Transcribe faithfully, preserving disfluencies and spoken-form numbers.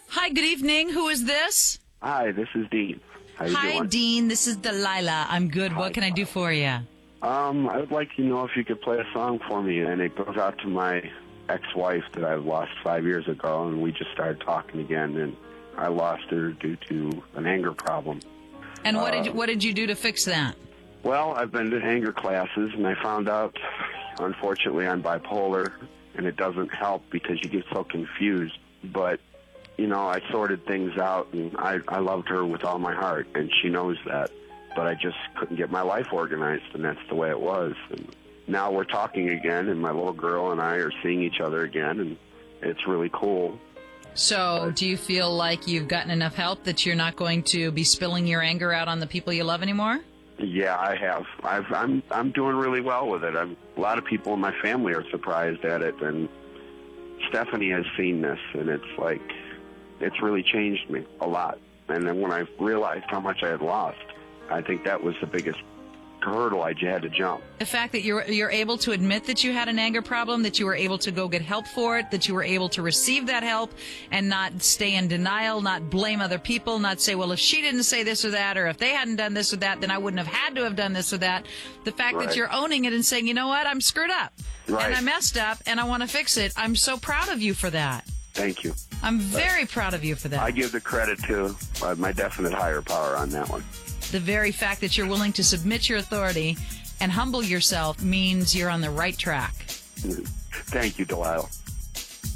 Hi, good evening. Who is this? Hi, this is Dean. How you Hi, doing? Dean. This is Delilah. I'm good. Hi, What can I do for you? Um, I would like to know if you could play a song for me, and it goes out to my ex-wife that I lost five years ago, and we just started talking again, and I lost her due to an anger problem. And what Uh, did you, what did you do to fix that? Well, I've been to anger classes, and I found out, unfortunately, I'm bipolar, and it doesn't help because you get so confused. But, you know, I sorted things out, and I, I loved her with all my heart, and she knows that. But I just couldn't get my life organized, and that's the way it was. And now we're talking again, and my little girl and I are seeing each other again, and it's really cool. So, do you feel like you've gotten enough help that you're not going to be spilling your anger out on the people you love anymore? Yeah, I have. I've, I'm I'm doing really well with it. I'm, a lot of people in my family are surprised at it, and Stephanie has seen this, and it's like it's really changed me a lot. And then when I realized how much I had lost, I think that was the biggest hurdle I had to jump. The fact that you're you're able to admit that you had an anger problem, that you were able to go get help for it, that you were able to receive that help and not stay in denial, not blame other people, not say, well, if she didn't say this or that, or if they hadn't done this or that, then I wouldn't have had to have done this or that. The fact Right. that you're owning it and saying, you know what, I'm screwed up, Right. and I messed up, and I want to fix it. I'm so proud of you for that. Thank you. I'm very proud of you for that. I give the credit to uh, my definite higher power on that one. The very fact that you're willing to submit your authority and humble yourself means you're on the right track. Thank you, Delilah.